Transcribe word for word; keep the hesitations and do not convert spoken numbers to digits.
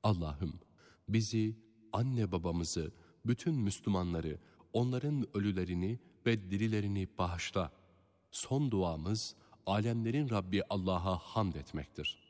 Allah'ım bizi, anne babamızı, bütün Müslümanları, onların ölülerini ve dirilerini bağışla. Son duamız, alemlerin Rabbi Allah'a hamd etmektir.